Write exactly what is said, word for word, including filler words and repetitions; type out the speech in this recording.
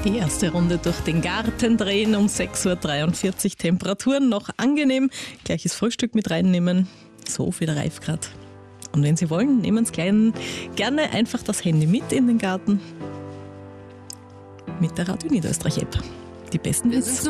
Die erste Runde durch den Garten drehen um sechs Uhr dreiundvierzig. Temperaturen noch angenehm. Gleiches Frühstück mit reinnehmen. So viel reif gerade. Und wenn Sie wollen, nehmen Sie kleinen, gerne einfach das Handy mit in den Garten. Mit der Radio Niederösterreich App. Die besten Hits.